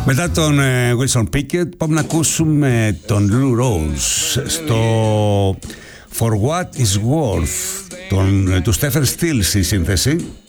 Μετά τον Wilson Pickett πάμε να ακούσουμε τον Lou Rawls στο For What Is Worth του Stephen Stills η σύνθεση.